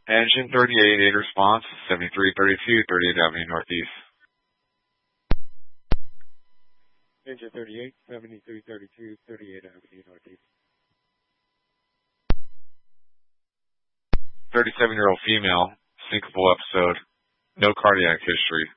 Engine 38, 8 response, 7332, 38th Avenue Northeast. Engine 38, 7332, 38th Avenue Northeast. 37-year-old female, syncopal episode, no cardiac history.